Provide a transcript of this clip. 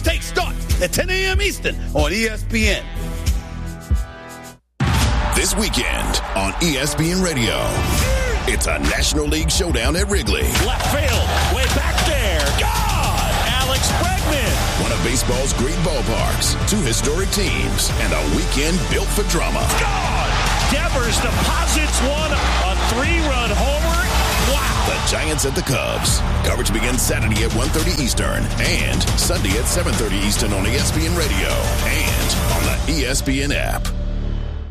Take start at 10 a.m. Eastern on ESPN. This weekend on ESPN Radio, it's a National League showdown at Wrigley. Left field, way back there. God! Alex Bregman. One of baseball's great ballparks, two historic teams, and a weekend built for drama. God! Devers deposits one, a 3-run homer. Wow! The Giants at the Cubs. Coverage begins Saturday at 1:30 Eastern and Sunday at 7:30 Eastern on ESPN Radio and on the ESPN app.